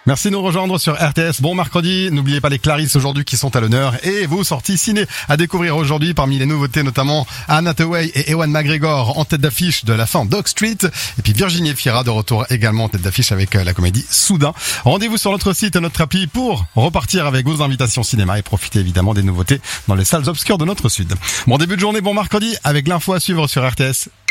Merci de nous rejoindre sur RTS. Bon mercredi, n'oubliez pas les Clarisse aujourd'hui qui sont à l'honneur et vos sorties ciné à découvrir aujourd'hui parmi les nouveautés notamment Anne Hathaway et Ewan McGregor en tête d'affiche de la fin Dog Street et puis Virginie Fira de retour également en tête d'affiche avec la comédie Soudain. Rendez-vous sur notre site et notre appli pour repartir avec vos invitations cinéma et profiter évidemment des nouveautés dans les salles obscures de notre sud. Bon début de journée, bon mercredi avec l'info à suivre sur RTS.